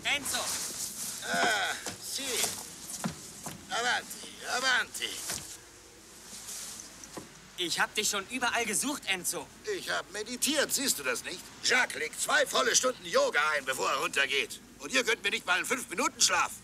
Enzo! Ah, sì. Avanti, avanti. Ich hab dich schon überall gesucht, Enzo. Ich habe meditiert, siehst du das nicht? Jacques legt 2 volle Stunden Yoga ein, bevor er runtergeht. Und ihr könnt mir nicht mal einen 5-Minuten-Schlaf.